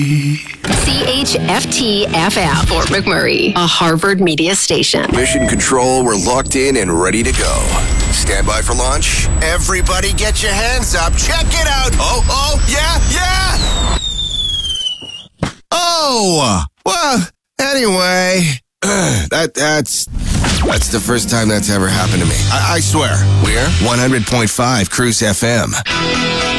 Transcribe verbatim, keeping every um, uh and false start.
C H F T F M, Fort McMurray, a Harvard media station. Mission Control, we're locked in and ready to go. Stand by for launch. Everybody get your hands up. Check it out. Oh, oh, yeah, yeah. Oh, well, anyway, that that's that's the first time that's ever happened to me. I, I swear. We're one hundred point five Cruise F M.